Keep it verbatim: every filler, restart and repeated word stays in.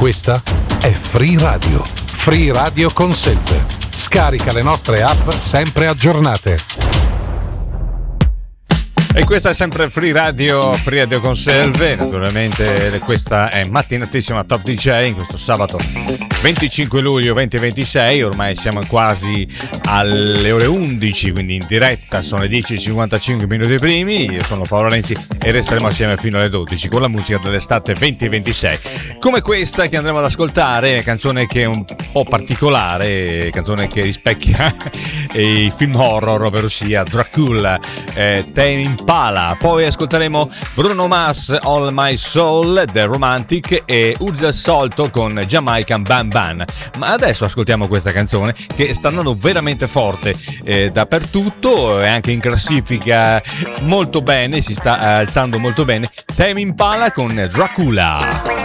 Questa è Free Radio. Free Radio Consente. Scarica le nostre app sempre aggiornate. E questa è sempre Free Radio, Free Radio Conserve. Naturalmente questa è mattinatissima Top D J in questo sabato venticinque luglio duemilaventisei. Ormai siamo quasi alle ore undici, quindi in diretta sono le dieci e cinquantacinque minuti primi. Io sono Paolo Renzi e resteremo assieme fino alle dodici con la musica dell'estate duemilaventisei. Come questa che andremo ad ascoltare, canzone che è un po' particolare, canzone che rispecchia i film horror, ovvero sia Dracula, eh, Tame Impala. Poi ascolteremo Bruno Mars, All My Soul, The Romantic, e Uzi Solto con Jamaican Bam Bam. Ma adesso ascoltiamo questa canzone che sta andando veramente forte eh, dappertutto, e anche in classifica molto bene, si sta alzando molto bene. Tame Impala con Dracula.